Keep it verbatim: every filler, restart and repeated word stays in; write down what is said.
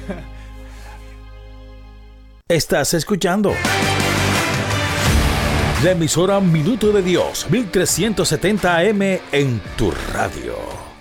Estás escuchando la emisora Minuto de Dios, mil trescientos setenta A M en tu radio.